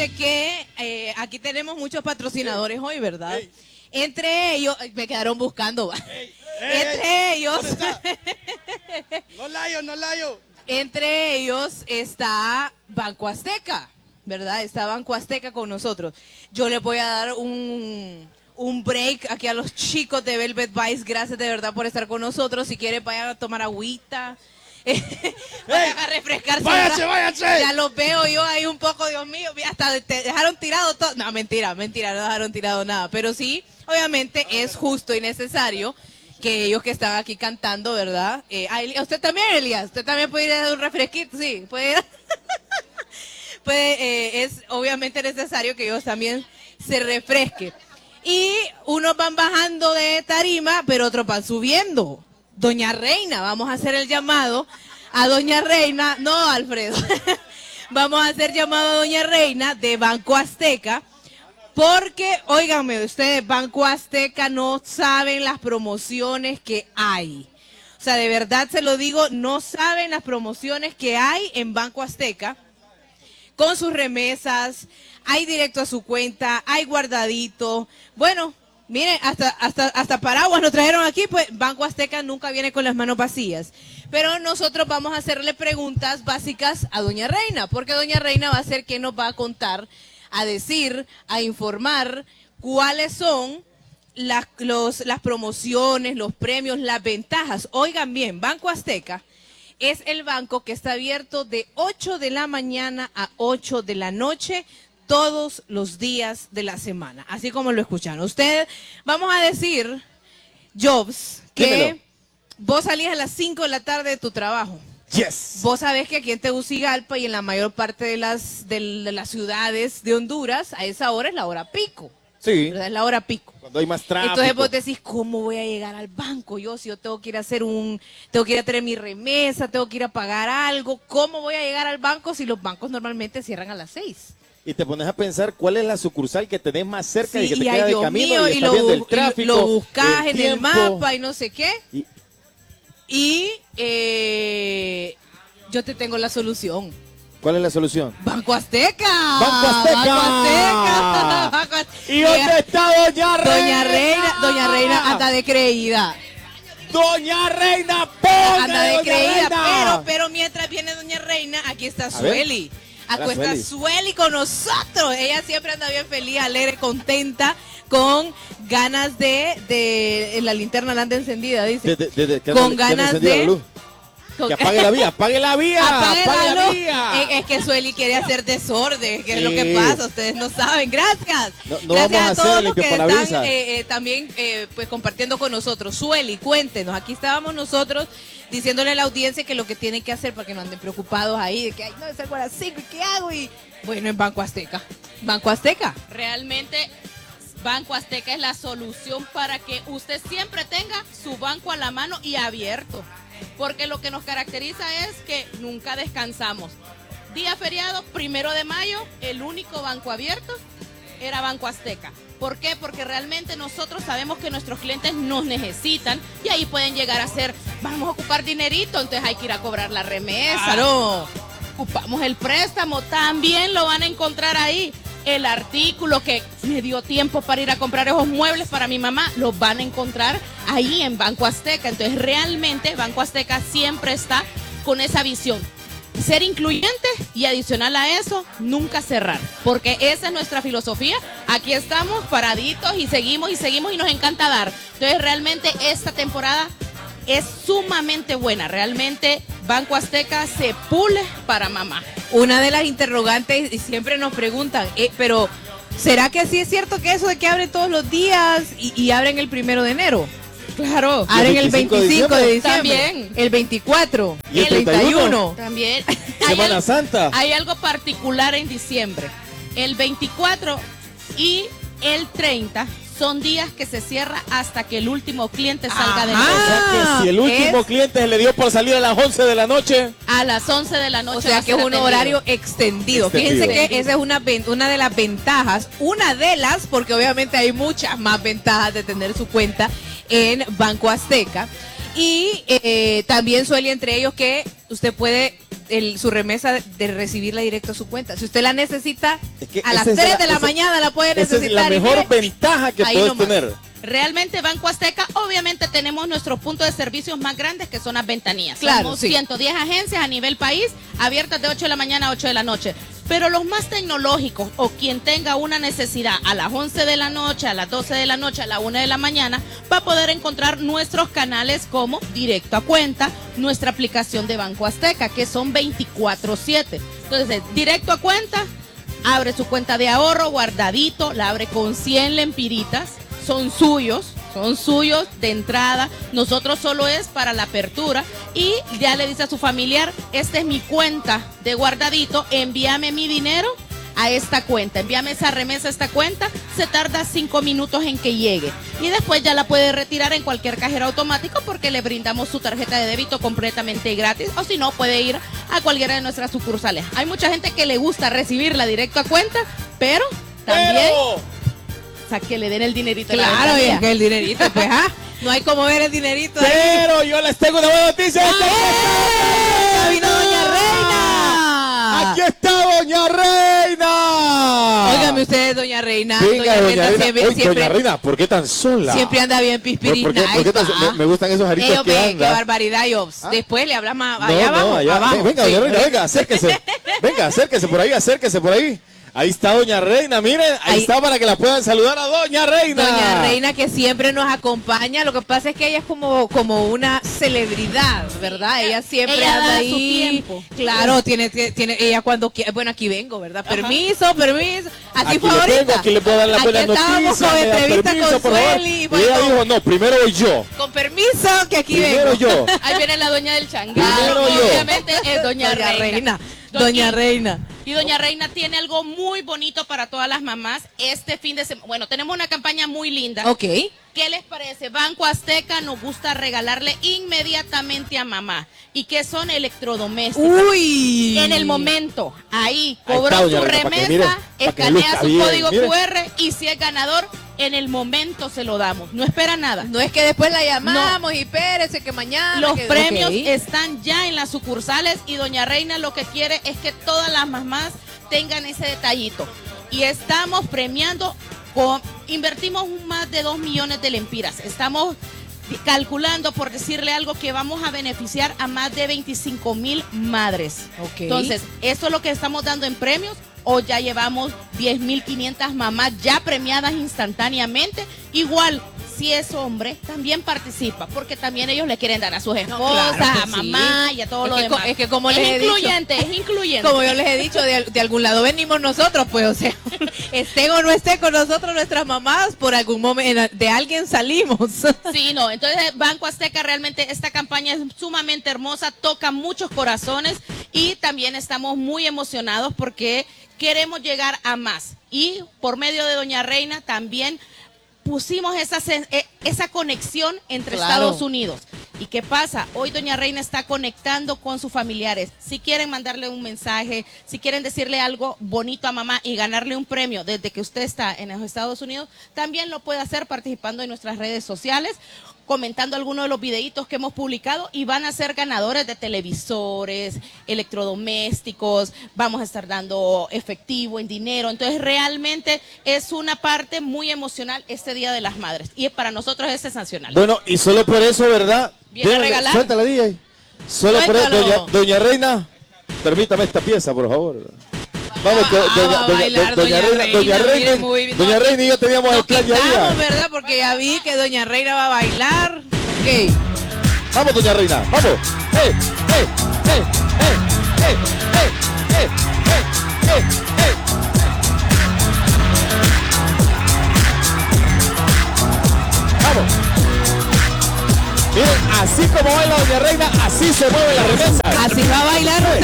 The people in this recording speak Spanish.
fíjense que aquí tenemos muchos patrocinadores hoy, ¿verdad? Entre ellos, me quedaron buscando. Entre ellos. No layo. Entre ellos está Banco Azteca, ¿verdad? Está Banco Azteca con nosotros. Yo les voy a dar un break aquí a los chicos de Velvet Vice. Gracias de verdad por estar con nosotros. Si quieren, vayan a tomar agüita. Vayan a refrescarse. Váyanse. Ya los veo yo ahí un poco, Dios mío. Hasta te dejaron tirado todo. No, mentira, no dejaron tirado nada. Pero sí, obviamente es justo y necesario que ellos que están aquí cantando, ¿verdad? Usted también, Elías. Usted también puede ir a dar un refresquito, sí. Puede ir. Es obviamente necesario que ellos también se refresquen. Y unos van bajando de tarima, pero otros van subiendo. Doña Reina, vamos a hacer el llamado a Doña Reina, no Alfredo, vamos a hacer llamado a Doña Reina de Banco Azteca, porque, óigame ustedes, Banco Azteca no saben las promociones que hay. O sea, de verdad se lo digo, no saben las promociones que hay en Banco Azteca con sus remesas, hay directo a su cuenta, hay guardadito, bueno. Miren, hasta paraguas nos trajeron aquí, pues Banco Azteca nunca viene con las manos vacías. Pero nosotros vamos a hacerle preguntas básicas a Doña Reina, porque Doña Reina va a ser quien nos va a contar, a decir, a informar cuáles son las promociones, los premios, las ventajas. Oigan bien, Banco Azteca es el banco que está abierto de 8 de la mañana a 8 de la noche, todos los días de la semana, así como lo escuchan. Usted, vamos a decir, Jobs, que Dímelo. Vos salís a las 5 de la tarde de tu trabajo. Yes. Vos sabés que aquí en Tegucigalpa y en la mayor parte de las ciudades de Honduras, a esa hora es la hora pico. Sí. ¿Verdad? Es la hora pico. Cuando hay más tráfico. Entonces vos decís, ¿cómo voy a llegar al banco? Si yo tengo que ir a tengo que ir a tener mi remesa, tengo que ir a pagar algo. ¿Cómo voy a llegar al banco si los bancos normalmente cierran a las 6? Y te pones a pensar cuál es la sucursal que tenés más cerca y que te ay, queda de Dios camino mío, y estás viendo el tráfico, lo buscás en el tiempo. mapa y no sé qué. Y- Yo te tengo la solución. ¿Cuál es la solución? Banco Azteca. ¡Banco Azteca! Banco Azteca. Banco Azteca. ¿Y dónde está Doña Reina? Doña Reina anda de creída. Doña Reina, ponga Anda de Doña creída, Reina. pero mientras viene Doña Reina, aquí está A ver. Sueli. Aquí Hola, está Sueli. Sueli con nosotros. Ella siempre anda bien feliz, alegre, contenta, con ganas de la linterna la anda encendida, dice. Con ganas de... Que apague la vía, apague la vía, Apague la luz. vía. Es que Sueli quiere hacer desorden, que es lo Sí. que pasa, ustedes no saben. Gracias. No Gracias vamos a a hacer todos el los que limpiaparabrisas. están también pues compartiendo con nosotros. Sueli, cuéntenos, aquí estábamos nosotros diciéndole a la audiencia que lo que tienen que hacer para que no anden preocupados ahí, de que ay, no, salgo a las 5 y qué hago, y bueno, en Banco Azteca. Banco Azteca. Realmente Banco Azteca es la solución para que usted siempre tenga su banco a la mano y abierto. Porque lo que nos caracteriza es que nunca descansamos. Día feriado, 1 de mayo, el único banco abierto era Banco Azteca. ¿Por qué? Porque realmente nosotros sabemos que nuestros clientes nos necesitan y ahí pueden llegar a ser, vamos a ocupar dinerito, entonces hay que ir a cobrar la remesa. Claro. Ocupamos el préstamo, también lo van a encontrar ahí. El artículo que me dio tiempo para ir a comprar esos muebles para mi mamá, los van a encontrar ahí en Banco Azteca. Entonces realmente Banco Azteca siempre está con esa visión. Ser incluyente y adicional a eso, nunca cerrar. Porque esa es nuestra filosofía. Aquí estamos paraditos y seguimos y nos encanta dar. Entonces realmente esta temporada es sumamente buena. Realmente Banco Azteca se pule para mamá. Una de las interrogantes, y siempre nos preguntan, pero ¿será que sí es cierto que eso de que abren todos los días y abren el 1 de enero? Claro. Abren el 25 de diciembre. También. El 24. ¿Y el 31? También. Semana Santa. Hay algo particular en diciembre. El 24 y el 30 son días que se cierra hasta que el último cliente salga de O sea que si el último cliente se le dio por salir a las 11 de la noche. a las 11 de la noche. O sea va a que es ser un atendido. horario extendido. Fíjense Extendido. que esa es una de las ventajas, porque obviamente hay muchas más ventajas de tener su cuenta en Banco Azteca. Y también Sueli, entre ellos, que usted puede su remesa de recibirla directo a su cuenta. Si usted la necesita, Es que a las esa es 3 de la mañana la puede Esa es necesitar. la y mejor mire, ventaja que ahí puedes nomás. tener. Realmente Banco Azteca, obviamente tenemos nuestros puntos de servicios más grandes que son las ventanillas. Claro, Somos sí. 110 agencias a nivel país, abiertas de 8 de la mañana a 8 de la noche. Pero los más tecnológicos o quien tenga una necesidad a las 11 de la noche, a las 12 de la noche, a la 1 de la mañana, va a poder encontrar nuestros canales como Directo a Cuenta, nuestra aplicación de Banco Azteca, que son 24/7. Entonces, Directo a Cuenta, abre su cuenta de ahorro, guardadito, la abre con 100 lempiritas, son suyos de entrada, nosotros solo es para la apertura y ya le dice a su familiar, esta es mi cuenta de guardadito, envíame mi dinero a esta cuenta, envíame esa remesa a esta cuenta, se tarda 5 minutos en que llegue y después ya la puede retirar en cualquier cajero automático porque le brindamos su tarjeta de débito completamente gratis o si no puede ir a cualquiera de nuestras sucursales. Hay mucha gente que le gusta recibirla directo a cuenta, pero también... O sea, que le den el dinerito. Claro, y es que el dinerito, pues, no hay como ver el dinerito. Pero yo les tengo una buena noticia. ¡Vino Doña Reina! ¡Aquí está Doña Reina! Óigame ustedes, Doña Reina. Venga, Doña Reina. Siempre, Oye, Doña Reina, ¿por qué tan sola? siempre anda bien pispirina. ¿Por qué tan sola? Me gustan esos aritos que Qué anda. barbaridad, Jobs. Después le hablas más allá abajo. allá. Abajo. Venga, Sí. Doña Reina, venga, acérquese. Venga, acérquese por ahí. Ahí está Doña Reina, miren, ahí está para que la puedan saludar a Doña Reina. Doña Reina que siempre nos acompaña, lo que pasa es que ella es como una celebridad, ¿verdad? Ella siempre Ella anda da ahí. su tiempo. Claro, tiene ella cuando quiere, bueno, aquí vengo, ¿verdad? Permiso. Así Aquí fue le ahorita. tengo, aquí le puedo dar la Aquí buena estábamos noticia. con me da entrevista permiso, con por favor. Sueli. Y Bueno, ella dijo, no, primero voy yo. con permiso, que aquí Primero vengo. yo. Ahí viene la doña del changal. Primero yo. Obviamente es Doña Reina. Doña Reina. Y Doña Reina tiene algo muy bonito para todas las mamás este fin de semana. Bueno, tenemos una campaña muy linda. Ok. ¿Qué les parece? Banco Azteca nos gusta regalarle inmediatamente a mamá. ¿Y qué son? Electrodomésticos. Uy. En el momento, ahí Ahí cobró está, doña su Reina, para que remesa, mire, para que escanea luzca su bien, código mire. QR y si es ganador, en el momento se lo damos. No espera nada. No es que después la llamamos y espérese que mañana. Los que- premios Ok. están ya en las sucursales y Doña Reina lo que quiere es que todas las mamás tengan ese detallito. Y estamos premiando, invertimos más de 2 millones de lempiras. Estamos calculando, por decirle algo, que vamos a beneficiar a más de 25,000 madres. Ok. Entonces, esto es lo que estamos dando en premios. Hoy ya llevamos 10,500 mamás ya premiadas instantáneamente. Igual, si es hombre, también participa, porque también ellos le quieren dar a sus esposas, claro que a mamá sí. y a todo Es lo que demás. es que como les he dicho, es incluyente. como yo les he dicho, de algún lado venimos nosotros, pues, o sea, estén o no estén con nosotros nuestras mamás, por algún momento, de alguien salimos. Sí, no, entonces Banco Azteca realmente esta campaña es sumamente hermosa, toca muchos corazones y también estamos muy emocionados porque queremos llegar a más. Y por medio de Doña Reina también pusimos esa conexión entre Claro. Estados Unidos. ¿Y qué pasa? Hoy Doña Reina está conectando con sus familiares. Si quieren mandarle un mensaje, si quieren decirle algo bonito a mamá y ganarle un premio desde que usted está en los Estados Unidos, también lo puede hacer participando en nuestras redes sociales, comentando algunos de los videitos que hemos publicado y van a ser ganadores de televisores, electrodomésticos, vamos a estar dando efectivo en dinero. Entonces realmente es una parte muy emocional este Día de las Madres y para nosotros es sensacional. Bueno, y solo por eso, ¿verdad? Viene a regalar. Suéltala, DJ. Solo por eso, Suéltalo. doña Reina, permítame esta pieza, por favor. Vamos, va a bailar Doña Reina, mire, muy bien. Doña Reina y yo teníamos el Nos plan ya. quitamos, ¿verdad? Porque ya vi que Doña Reina va a bailar. Ok. Vamos, Doña Reina, vamos. ¡Eh, eh, eh, eh, eh, eh, eh, eh, eh! Vamos. Miren, así como baila Doña Reina, así se mueve la remesa. Así va a bailar usted.